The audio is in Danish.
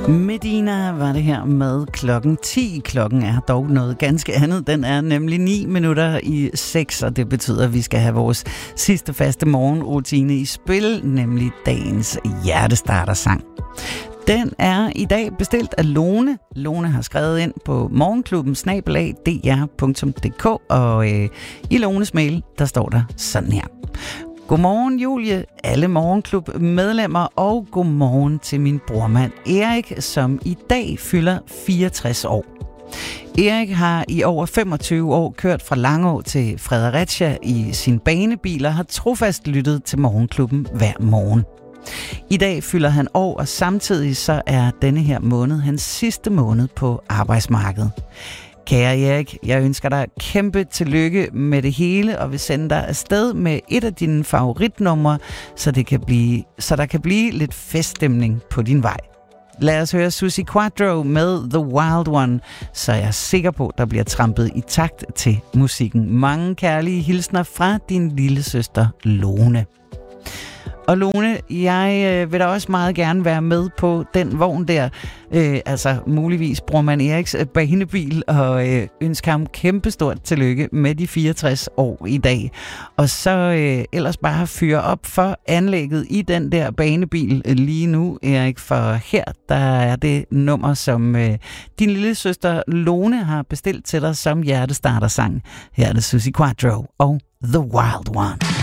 Medina var det her med klokken 10. Klokken er dog noget ganske andet. Den er nemlig 9 minutter i 6, og det betyder, at vi skal have vores sidste faste morgenrutine i spil, nemlig dagens hjertestartersang. Den er i dag bestilt af Lone. Lone har skrevet ind på morgenklubben@dr.dk, og i Lones mail, der står der sådan her. Godmorgen Julie, alle morgenklub-medlemmer, og godmorgen til min brormand Erik, som i dag fylder 64 år. Erik har i over 25 år kørt fra Langå til Fredericia i sin banebil og har trofast lyttet til morgenklubben hver morgen. I dag fylder han år, og samtidig så er denne her måned hans sidste måned på arbejdsmarkedet. Kære Erik, jeg ønsker dig kæmpe tillykke med det hele, og vil sende dig afsted med et af dine favoritnumre, så der kan blive lidt feststemning på din vej. Lad os høre Suzi Quatro med The Wild One, så jeg er sikker på, der bliver trampet i takt til musikken. Mange kærlige hilsner fra din lille søster Lone. Og Lone, jeg vil da også meget gerne være med på den vogn der, altså muligvis brormand Eriks banebil, og ønske ham kæmpestort tillykke med de 64 år i dag. Og så ellers bare fyre op for anlægget i den der banebil lige nu, Erik, for her der er det nummer, som din lille søster Lone har bestilt til dig som hjertestartersang. Her er det Suzi Quatro og The Wild One.